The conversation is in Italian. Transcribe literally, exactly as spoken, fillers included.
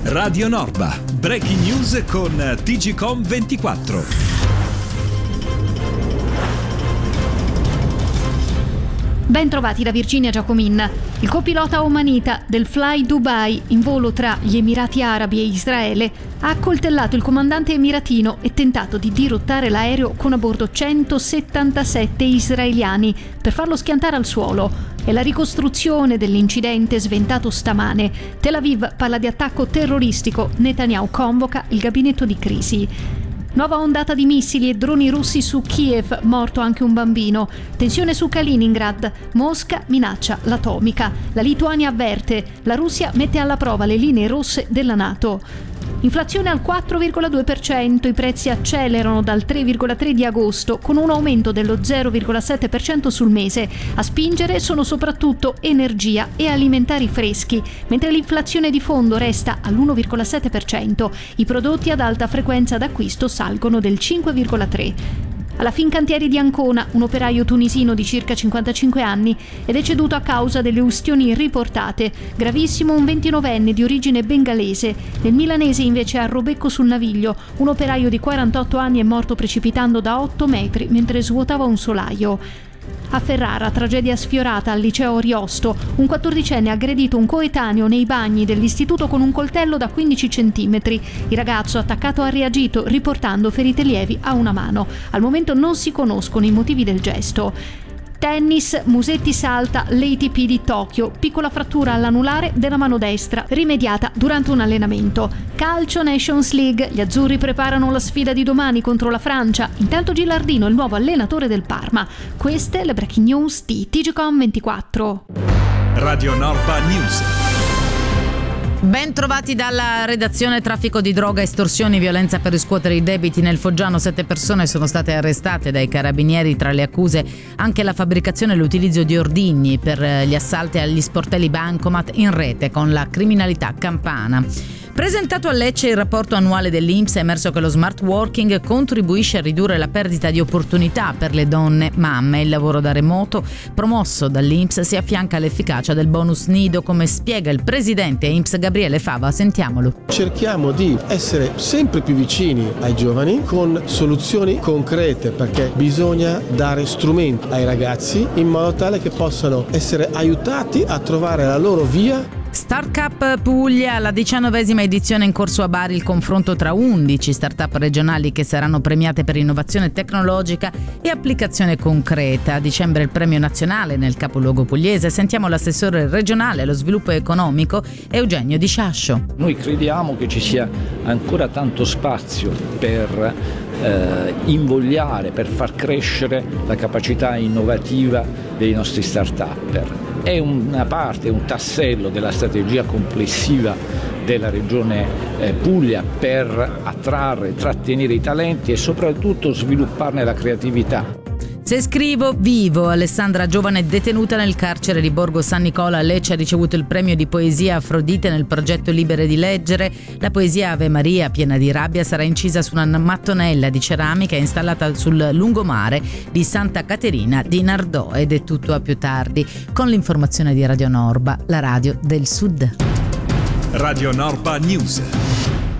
Radio Norba, breaking news con T G Com ventiquattro. Ben trovati da Virginia Giacomin. Il copilota omanita del Fly Dubai in volo tra gli Emirati Arabi e Israele ha accoltellato il comandante emiratino e tentato di dirottare l'aereo con a bordo centosettantasette israeliani per farlo schiantare al suolo. È la ricostruzione dell'incidente sventato stamane. Tel Aviv parla di attacco terroristico, Netanyahu convoca il gabinetto di crisi. Nuova ondata di missili e droni russi su Kiev, morto anche un bambino. Tensione su Kaliningrad, Mosca minaccia l'atomica. La Lituania avverte, la Russia mette alla prova le linee rosse della NATO. Inflazione al quattro virgola due per cento, i prezzi accelerano dal tre virgola tre di agosto con un aumento dello zero virgola sette per cento sul mese. A spingere sono soprattutto energia e alimentari freschi, mentre l'inflazione di fondo resta all'uno virgola sette per cento. I prodotti ad alta frequenza d'acquisto salgono del cinque virgola tre per cento. Alla Fincantieri di Ancona, un operaio tunisino di circa cinquantacinque anni è deceduto a causa delle ustioni riportate. Gravissimo un ventinovenne di origine bengalese. Nel milanese invece a Robecco sul Naviglio, un operaio di quarantotto anni è morto precipitando da otto metri mentre svuotava un solaio. A Ferrara, tragedia sfiorata al liceo Ariosto. Un quattordicenne ha aggredito un coetaneo nei bagni dell'istituto con un coltello da quindici centimetri. Il ragazzo attaccato ha reagito riportando ferite lievi a una mano. Al momento non si conoscono i motivi del gesto. Tennis, Musetti salta l'A T P di Tokyo, piccola frattura all'anulare della mano destra, rimediata durante un allenamento. Calcio Nations League, gli azzurri preparano la sfida di domani contro la Francia, intanto Gilardino è il nuovo allenatore del Parma. Queste le breaking news di T G Com ventiquattro. Radio Norba News. Ben trovati dalla redazione. Traffico di droga, estorsioni, violenza per riscuotere i debiti. Nel Foggiano sette persone sono state arrestate dai carabinieri, tra le accuse anche la fabbricazione e l'utilizzo di ordigni per gli assalti agli sportelli bancomat in rete con la criminalità campana. Presentato a Lecce il rapporto annuale dell'I N P S, è emerso che lo smart working contribuisce a ridurre la perdita di opportunità per le donne mamme. Il lavoro da remoto promosso dall'I N P S si affianca all'efficacia del bonus nido, come spiega il presidente I N P S Gabriele Fava. Sentiamolo. Cerchiamo di essere sempre più vicini ai giovani con soluzioni concrete, perché bisogna dare strumenti ai ragazzi in modo tale che possano essere aiutati a trovare la loro via. Startup Puglia, la diciannovesima edizione in corso a Bari, il confronto tra undici startup regionali che saranno premiate per innovazione tecnologica e applicazione concreta. A dicembre il premio nazionale nel capoluogo pugliese. Sentiamo l'assessore regionale allo sviluppo economico Eugenio Di Sciascio. Noi crediamo che ci sia ancora tanto spazio per eh, invogliare, per far crescere la capacità innovativa dei nostri start-up. È una parte, un tassello della strategia complessiva della regione eh, Puglia per attrarre, trattenere i talenti e soprattutto svilupparne la creatività. Se scrivo, vivo. Alessandra, giovane detenuta nel carcere di Borgo San Nicola a Lecce, ha ricevuto il premio di poesia Afrodite nel progetto Libere di leggere. La poesia Ave Maria, piena di rabbia, sarà incisa su una mattonella di ceramica installata sul lungomare di Santa Caterina di Nardò. Ed è tutto a più tardi. Con l'informazione di Radio Norba, la radio del Sud. Radio Norba News.